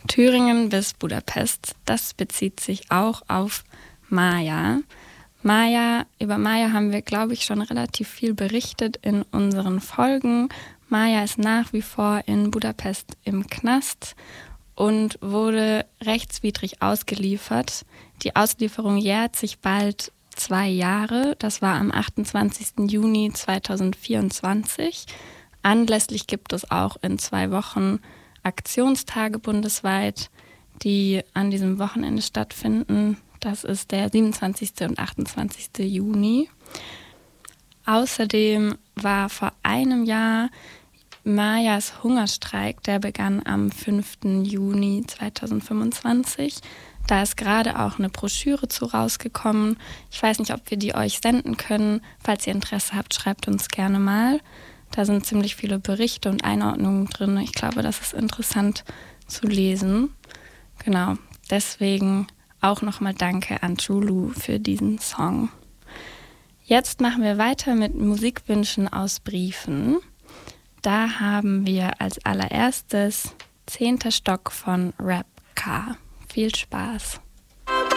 Thüringen bis Budapest. Das bezieht sich auch auf Maja. Über Maja haben wir, glaube ich, schon relativ viel berichtet in unseren Folgen. Maja ist nach wie vor in Budapest im Knast und wurde rechtswidrig ausgeliefert. Die Auslieferung jährt sich bald 2 Jahre. Das war am 28. Juni 2024. Anlässlich gibt es auch in 2 Wochen Aktionstage bundesweit, die an diesem Wochenende stattfinden. Das ist der 27. und 28. Juni. Außerdem war vor einem Jahr Majas Hungerstreik, der begann am 5. Juni 2025. Da ist gerade auch eine Broschüre zu rausgekommen. Ich weiß nicht, ob wir die euch senden können. Falls ihr Interesse habt, schreibt uns gerne mal. Da sind ziemlich viele Berichte und Einordnungen drin. Ich glaube, das ist interessant zu lesen. Genau, deswegen auch nochmal Danke an Julu für diesen Song. Jetzt machen wir weiter mit Musikwünschen aus Briefen. Da haben wir als allererstes 10. Stock von Rap Car. Viel Spaß!